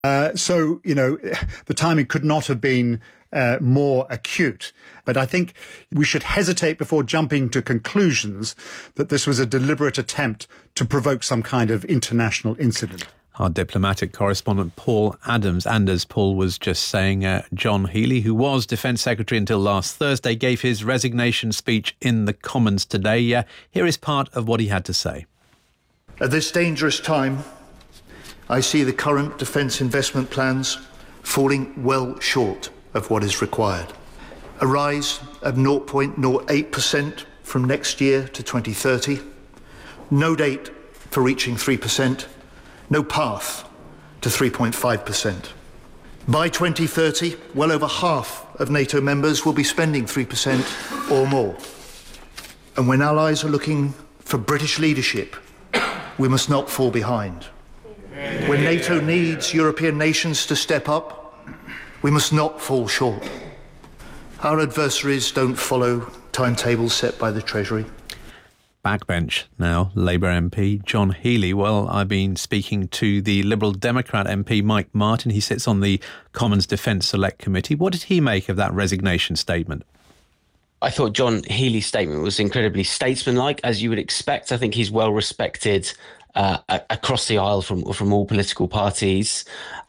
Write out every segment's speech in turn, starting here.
So, the timing could not have been more acute. But I think we should hesitate before jumping to conclusions that this was a deliberate attempt to provoke some kind of international incident. Our diplomatic correspondent Paul Anders, Paul was just saying, John Healey, who was Defence Secretary until last Thursday, gave his resignation speech in the Commons today. Here is part of what he had to say. At this dangerous time, I see the current defence investment plans falling well short of what is required. A rise of 0.08% from next year to 2030, no date for reaching 3%, no path to 3.5%. By 2030, well over half of NATO members will be spending 3% or more. And when allies are looking for British leadership, we must not fall behind. When NATO needs European nations to step up, we must not fall short. Our adversaries don't follow timetables set by the Treasury. Backbench now, Labour MP John Healey. Well, I've been speaking to the Liberal Democrat MP Mike Martin. He sits on the Commons Defence Select Committee. What did he make of that resignation statement? I thought John Healey's statement was incredibly statesmanlike, as you would expect. I think he's well respected across the aisle from all political parties.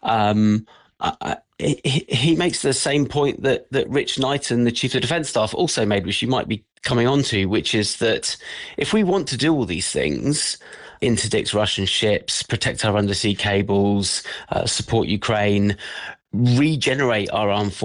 He makes the same point that Rich Knighton, the Chief of Defence Staff, also made, which you might be coming on to, which is that if we want to do all these things, interdict Russian ships, protect our undersea cables, support Ukraine, regenerate our armed